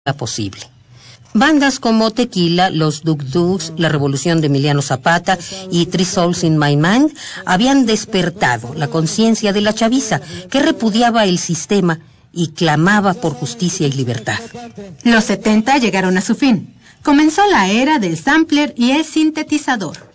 posible. Bandas como Tequila, los Duk Duks, La Revolución de Emiliano Zapata y Three Souls in My Mind habían despertado la conciencia de la chaviza, que repudiaba el sistema y clamaba por justicia y libertad. Los 70 llegaron a su fin. Comenzó la era del sampler y el sintetizador.